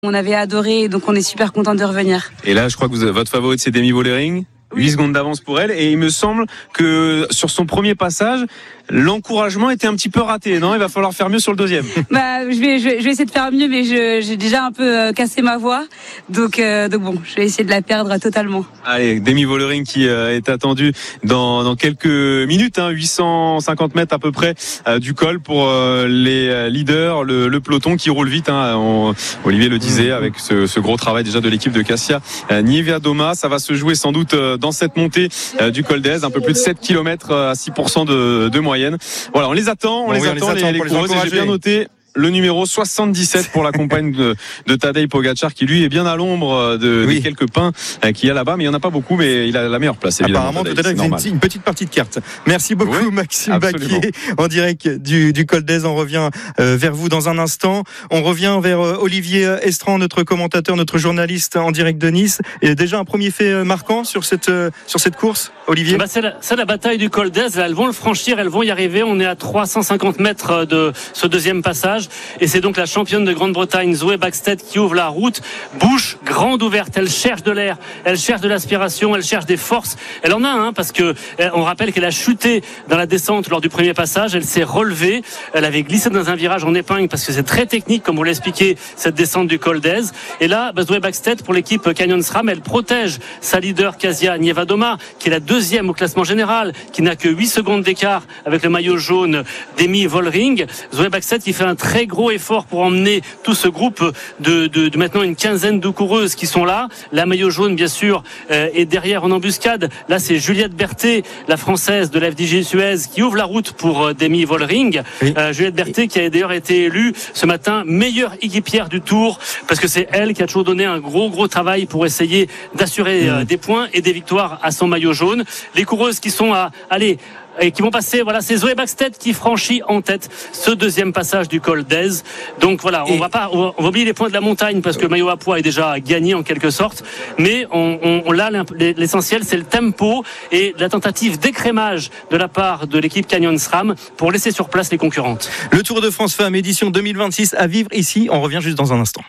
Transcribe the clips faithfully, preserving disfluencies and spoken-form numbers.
On avait adoré, donc on est super content de revenir. Et là, je crois que vous, votre favorite, c'est Demi Vollering. Oui. huit secondes d'avance pour elle. Et il me semble que sur son premier passage, l'encouragement était un petit peu raté. Non, il va falloir faire mieux sur le deuxième. Bah, je vais, je vais, je vais essayer de faire mieux, mais je, j'ai déjà un peu euh, cassé ma voix. Donc, euh, donc bon, je vais essayer de la perdre totalement. Allez, Demi Vollering qui euh, est attendu dans, dans quelques minutes, hein, huit cent cinquante mètres à peu près euh, du col pour euh, les leaders, le, le peloton qui roule vite. Hein, on, Olivier le disait avec ce, ce gros travail déjà de l'équipe de Kasia euh, Niewiadoma. Ça va se jouer sans doute euh, dans cette montée euh, du col d'Aise, un peu plus de sept kilomètres à six pour cent de, de moyenne. Voilà, on les attend, on bon, les oui, attend, on les, les, les attend coureuses. Et j'ai bien noté le numéro soixante-dix-sept pour la compagne de, de Tadej Pogacar, qui lui est bien à l'ombre de, oui. des quelques pins qu'il y a là-bas, mais il n'y en a pas beaucoup, mais il a la meilleure place, évidemment. Apparemment, Tadej, c'est une, une petite partie de carte. Merci beaucoup, oui, Maxime absolument. Baquier, en direct du, du Col d'Aise. On revient euh, vers vous dans un instant. On revient vers euh, Olivier Estran, notre commentateur, notre journaliste en direct de Nice. Et déjà un premier fait marquant sur cette, euh, sur cette course, Olivier? Bah, c'est, la, c'est la bataille du Col d'Aise. Là, elles vont le franchir, elles vont y arriver. On est à trois cent cinquante mètres de ce deuxième passage. Et c'est donc la championne de Grande-Bretagne, Zoe Bäckstedt, qui ouvre la route, bouche grande ouverte. Elle cherche de l'air, elle cherche de l'aspiration, elle cherche des forces. Elle en a, hein, parce que on rappelle qu'elle a chuté dans la descente lors du premier passage. Elle s'est relevée. Elle avait glissé dans un virage en épingle parce que c'est très technique, comme vous l'a expliqué, cette descente du Col d'Aise. Et là, bah, Zoe Bäckstedt, pour l'équipe Canyon SRAM, elle protège sa leader Kasia Niewiadoma, qui est la deuxième au classement général, qui n'a que huit secondes d'écart avec le maillot jaune Demi Vollering. Zoe Bäckstedt qui fait un très gros effort pour emmener tout ce groupe de, de, de maintenant une quinzaine de coureuses qui sont là. La maillot jaune, bien sûr, euh, est derrière en embuscade. Là, c'est Juliette Berthet, la française de la F D J Suez, qui ouvre la route pour euh, Demi Vollering. Oui. Euh, Juliette Berthet qui a d'ailleurs été élue ce matin meilleure équipière du Tour, parce que c'est elle qui a toujours donné un gros, gros travail pour essayer d'assurer euh, des points et des victoires à son maillot jaune. Les coureuses qui sont à, allez, et qui vont passer, voilà, c'est Zoe Bäckstedt qui franchit en tête ce deuxième passage du Col d'Aise. Donc voilà, on et... va pas, on va, on va oublier les points de la montagne parce que le maillot à pois est déjà gagné en quelque sorte, mais on, on, on là, l'essentiel c'est le tempo et la tentative d'écrémage de la part de l'équipe Canyon SRAM pour laisser sur place les concurrentes. Le Tour de France Femmes édition deux mille vingt-six à vivre ici. On revient juste dans un instant.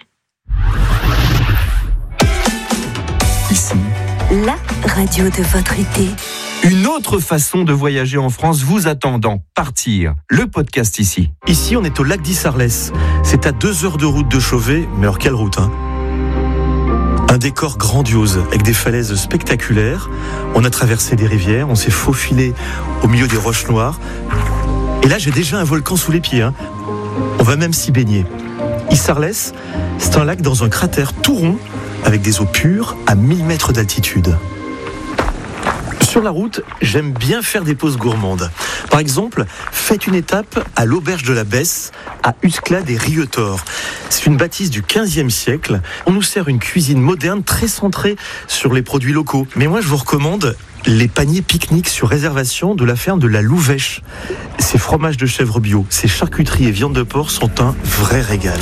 Ici, la radio de votre été. Une autre façon de voyager en France vous attend dans Partir, le podcast ici. Ici, on est au lac d'Issarlès. C'est à deux heures de route de Chauvet, mais alors quelle route, hein ? Un décor grandiose, avec des falaises spectaculaires. On a traversé des rivières, on s'est faufilé au milieu des roches noires. Et là, j'ai déjà un volcan sous les pieds, hein. On va même s'y baigner. Issarlès, c'est un lac dans un cratère tout rond, avec des eaux pures à mille mètres d'altitude. Sur la route, j'aime bien faire des pauses gourmandes. Par exemple, faites une étape à l'auberge de la Besse, à Usclade et Rieutort. C'est une bâtisse du quinzième siècle. On nous sert une cuisine moderne très centrée sur les produits locaux. Mais moi, je vous recommande les paniers pique-nique sur réservation de la ferme de la Louvèche. Ces fromages de chèvre bio, ces charcuteries et viandes de porc sont un vrai régal.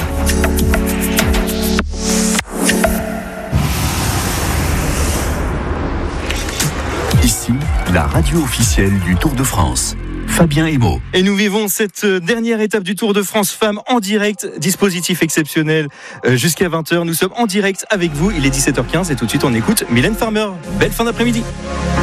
Ici, la radio officielle du Tour de France. Fabien Emo. Et nous vivons cette dernière étape du Tour de France Femmes en direct. Dispositif exceptionnel jusqu'à vingt heures. Nous sommes en direct avec vous. Il est dix-sept heures quinze et tout de suite on écoute Mylène Farmer. Belle fin d'après-midi.